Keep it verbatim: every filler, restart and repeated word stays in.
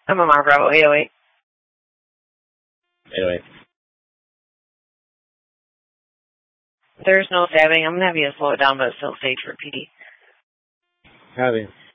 I'm Omar Bravo, eight oh eight. eight oh eight. There's no stabbing. I'm going to have you slow it down, but still stage for P D. Copy.